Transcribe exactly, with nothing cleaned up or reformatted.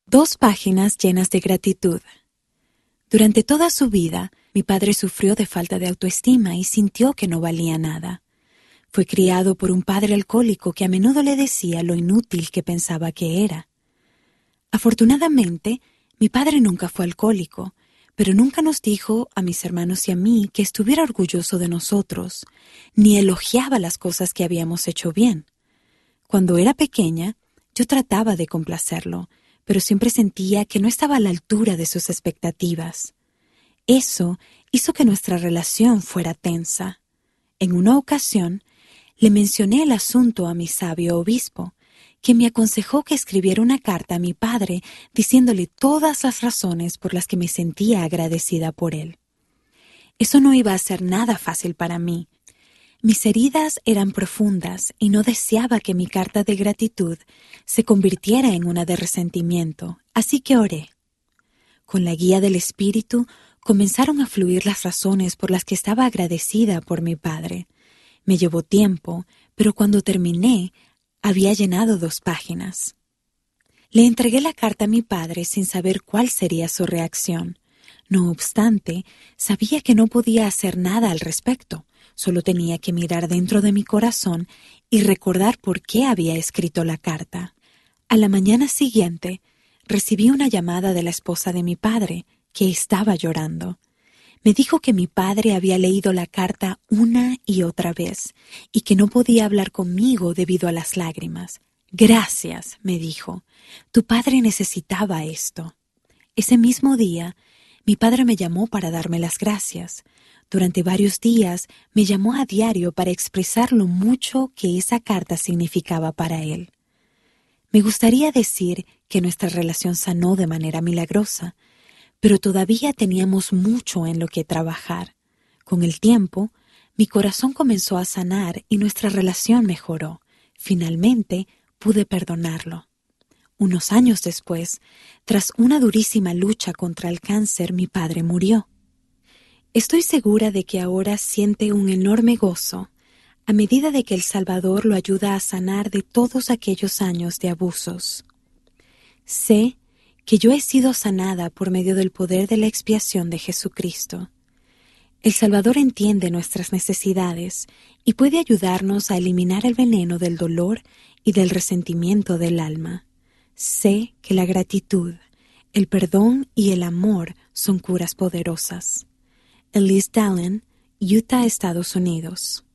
Dos páginas llenas de gratitud. Durante toda su vida, mi padre sufrió de falta de autoestima y sintió que no valía nada. Fue criado por un padre alcohólico que a menudo le decía lo inútil que pensaba que era. Afortunadamente, mi padre nunca fue alcohólico, pero nunca nos dijo a mis hermanos y a mí que estuviera orgulloso de nosotros, ni elogiaba las cosas que habíamos hecho bien. Cuando era pequeña, yo trataba de complacerlo, pero siempre sentía que no estaba a la altura de sus expectativas. Eso hizo que nuestra relación fuera tensa. En una ocasión, le mencioné el asunto a mi sabio obispo, que me aconsejó que escribiera una carta a mi padre diciéndole todas las razones por las que me sentía agradecida por él. Eso no iba a ser nada fácil para mí. Mis heridas eran profundas y no deseaba que mi carta de gratitud se convirtiera en una de resentimiento, así que oré. Con la guía del Espíritu comenzaron a fluir las razones por las que estaba agradecida por mi padre. Me llevó tiempo, pero cuando terminé, había llenado dos páginas. Le entregué la carta a mi padre sin saber cuál sería su reacción. No obstante, sabía que no podía hacer nada al respecto. Solo tenía que mirar dentro de mi corazón y recordar por qué había escrito la carta. A la mañana siguiente, recibí una llamada de la esposa de mi padre, que estaba llorando. Me dijo que mi padre había leído la carta una y otra vez y que no podía hablar conmigo debido a las lágrimas. «Gracias», me dijo. «Tu padre necesitaba esto». Ese mismo día, mi padre me llamó para darme las gracias. Durante varios días me llamó a diario para expresar lo mucho que esa carta significaba para él. Me gustaría decir que nuestra relación sanó de manera milagrosa, pero todavía teníamos mucho en lo que trabajar. Con el tiempo, mi corazón comenzó a sanar y nuestra relación mejoró. Finalmente, pude perdonarlo. Unos años después, tras una durísima lucha contra el cáncer, mi padre murió. Estoy segura de que ahora siente un enorme gozo a medida de que el Salvador lo ayuda a sanar de todos aquellos años de abusos. Sé que yo he sido sanada por medio del poder de la expiación de Jesucristo. El Salvador entiende nuestras necesidades y puede ayudarnos a eliminar el veneno del dolor y del resentimiento del alma. Sé que la gratitud, el perdón y el amor son curas poderosas. Elise Dallin, Utah, Estados Unidos.